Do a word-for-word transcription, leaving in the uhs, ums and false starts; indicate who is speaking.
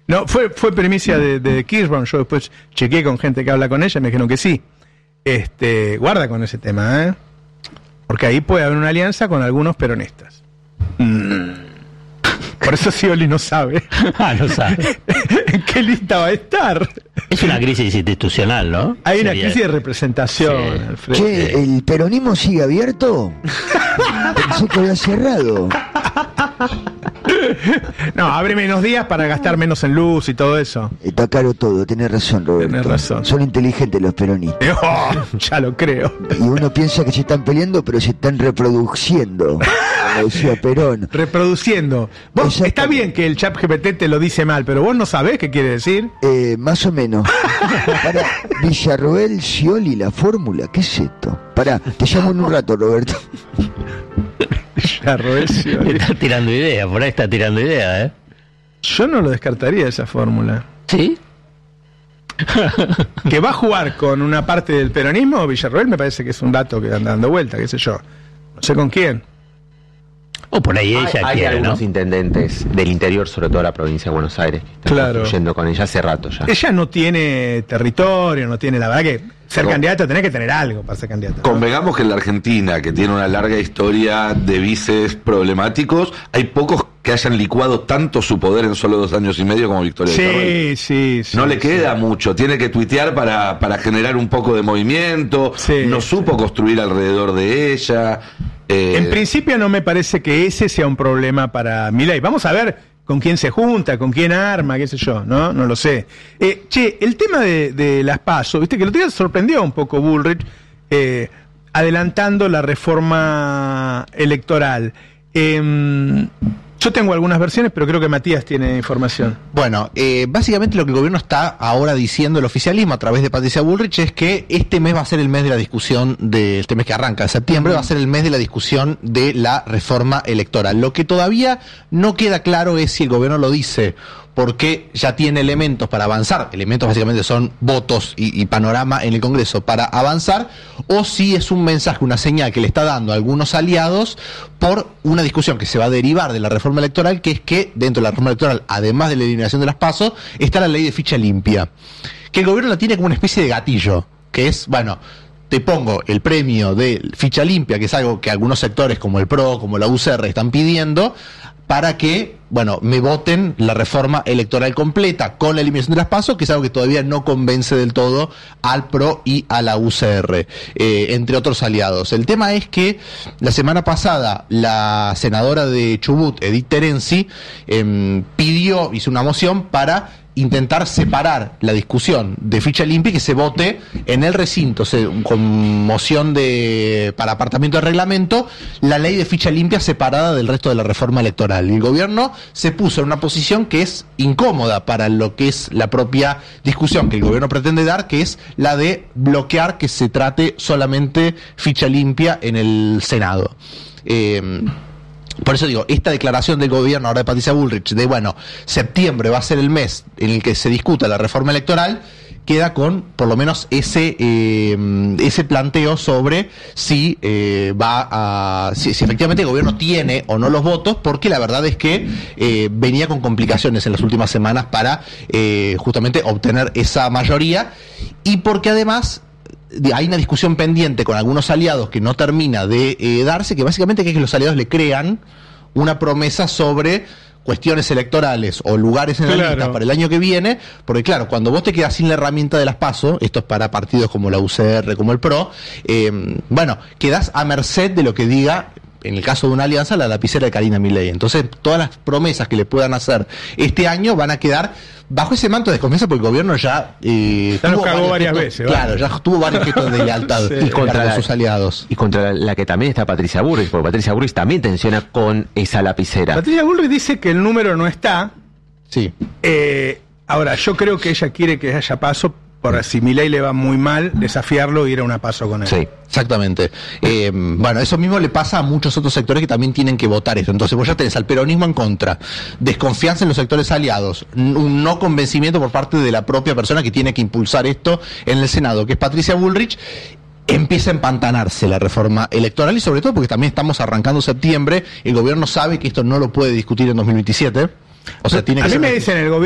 Speaker 1: No, fue fue primicia de, de Kirchberg. Yo después chequeé con gente que habla con ella y me dijeron que sí. Este, guarda con ese tema, ¿eh? Porque ahí puede haber una alianza con algunos peronistas. Mm. Por eso Scioli no sabe.
Speaker 2: Ah, no sabe.
Speaker 1: ¿En qué lista va a estar?
Speaker 2: Es una crisis institucional, ¿no?
Speaker 1: Hay una
Speaker 2: Sería...
Speaker 1: crisis de representación,
Speaker 2: sí.
Speaker 1: Alfredo.
Speaker 3: Che, ¿el peronismo sigue abierto? Pensé que había cerrado.
Speaker 1: No, abre menos días para gastar menos en luz y todo eso.
Speaker 3: Está caro todo, tenés razón, Roberto.
Speaker 1: Tenés razón.
Speaker 3: Son inteligentes los peronistas.
Speaker 1: Oh, ya lo creo.
Speaker 3: Y uno piensa que se están peleando, pero se están reproduciendo. Como decía Perón.
Speaker 1: Reproduciendo. Vos, está bien que el chat G P T te lo dice mal, pero vos no sabés qué quiere decir.
Speaker 3: Eh, más o menos. Para Villarroel, Scioli, la fórmula, ¿qué es esto? Pará, te llamo en un rato, Roberto.
Speaker 1: Villarroel, Scioli.
Speaker 2: Está tirando idea, por ahí está tirando idea, ¿eh?
Speaker 1: Yo no lo descartaría esa fórmula.
Speaker 2: ¿Sí?
Speaker 1: Que va a jugar con una parte del peronismo, Villarroel me parece que es un dato que anda dando vuelta, qué sé yo. No sé con quién.
Speaker 2: O por ahí ella
Speaker 4: hay, hay
Speaker 2: quiere,
Speaker 4: algunos
Speaker 2: ¿no?
Speaker 4: intendentes del interior, sobre todo de la provincia de Buenos Aires, que están
Speaker 1: Claro.
Speaker 4: construyendo con ella hace rato ya.
Speaker 1: Ella no tiene territorio, no tiene, la verdad que ser
Speaker 5: No.
Speaker 1: candidato tenés que tener algo para ser candidato, ¿no?
Speaker 5: Convengamos que en la Argentina, que tiene una larga historia de vices problemáticos, hay pocos que hayan licuado tanto su poder en solo dos años y medio como Victoria Villarroel.
Speaker 1: Sí, sí, sí.
Speaker 5: No le
Speaker 1: sí.
Speaker 5: queda mucho, tiene que tuitear para, para generar un poco de movimiento,
Speaker 1: Sí,
Speaker 5: no supo
Speaker 1: sí.
Speaker 5: construir alrededor de ella. eh,
Speaker 1: En principio no me parece que ese sea un problema para Milei. Vamos a ver con quién se junta, con quién arma, qué sé yo, ¿no? No lo sé. Eh, che, el tema de, de las PASO, viste que el otro día sorprendió un poco Bullrich, eh, adelantando la reforma electoral. Eh, yo tengo algunas versiones, pero creo que Matías tiene información.
Speaker 6: Bueno, eh, básicamente lo que el gobierno está ahora diciendo, el oficialismo a través de Patricia Bullrich, es que este mes va a ser el mes de la discusión, de este mes que arranca, en septiembre, va a ser el mes de la discusión de la reforma electoral. Lo que todavía no queda claro es si el gobierno lo dice porque ya tiene elementos para avanzar, elementos básicamente son votos y, y panorama en el Congreso para avanzar, o si es un mensaje, una señal que le está dando a algunos aliados por una discusión que se va a derivar de la reforma electoral, que es que dentro de la reforma electoral, además de la eliminación de las PASO, está la ley de ficha limpia, que el gobierno la tiene como una especie de gatillo, que es, bueno, te pongo el premio de ficha limpia, que es algo que algunos sectores como el P R O, como la U C R están pidiendo, para que, bueno, me voten la reforma electoral completa con la eliminación de las PASO, que es algo que todavía no convence del todo al P R O y a la U C R, eh, entre otros aliados. El tema es que la semana pasada la senadora de Chubut, Edith Terenzi, eh, pidió, hizo una moción para intentar separar la discusión de ficha limpia y que se vote en el recinto, se, con moción de para apartamiento de reglamento, la ley de ficha limpia separada del resto de la reforma electoral. Y el gobierno se puso en una posición que es incómoda para lo que es la propia discusión que el gobierno pretende dar, que es la de bloquear que se trate solamente ficha limpia en el Senado. Eh, Por eso digo, esta declaración del gobierno ahora de Patricia Bullrich de, bueno, septiembre va a ser el mes en el que se discuta la reforma electoral, queda con por lo menos ese eh, ese planteo sobre si eh, va a si, si efectivamente el gobierno tiene o no los votos, porque la verdad es que eh, venía con complicaciones en las últimas semanas para eh, justamente obtener esa mayoría, y porque además hay una discusión pendiente con algunos aliados que no termina de eh, darse, que básicamente es que los aliados le crean una promesa sobre cuestiones electorales o lugares en la
Speaker 1: Claro.
Speaker 6: lista para el año que viene, porque claro, cuando vos te quedas sin la herramienta de las PASO, esto es para partidos como la U C R, como el P R O, eh, bueno, quedás a merced de lo que diga, en el caso de una alianza, la lapicera de Karina Milei. Entonces, todas las promesas que le puedan hacer este año van a quedar bajo ese manto de desconfianza, porque el gobierno ya eh,
Speaker 1: Ya nos
Speaker 6: tuvo
Speaker 1: cagó
Speaker 6: varios
Speaker 1: varias
Speaker 6: gestos-
Speaker 1: veces,
Speaker 6: claro,
Speaker 1: ¿vale?
Speaker 6: ya tuvo varios gestos de lealtad
Speaker 1: Sí.
Speaker 6: y
Speaker 4: Y
Speaker 6: contra
Speaker 4: contra la-
Speaker 6: sus aliados.
Speaker 4: Y contra la que también está Patricia Bullrich, porque Patricia Bullrich también tensiona con esa lapicera.
Speaker 1: Patricia Bullrich dice que el número no está.
Speaker 6: Sí.
Speaker 1: Eh, ahora, yo creo que ella quiere que haya paso, por si Milei le va muy mal, desafiarlo e ir a una paso con él.
Speaker 4: Sí.
Speaker 6: Exactamente. Eh, bueno, eso mismo le pasa a muchos otros sectores que también tienen que votar esto. Entonces vos ya tenés al peronismo en contra, desconfianza en los sectores aliados, un no convencimiento por parte de la propia persona que tiene que impulsar esto en el Senado, que es Patricia Bullrich. Empieza a empantanarse la reforma electoral, y sobre todo porque también estamos arrancando septiembre, el gobierno sabe que esto no lo puede discutir en dos mil veintisiete. O sea, tiene que
Speaker 1: a mí
Speaker 6: ser
Speaker 1: me dicen el gobierno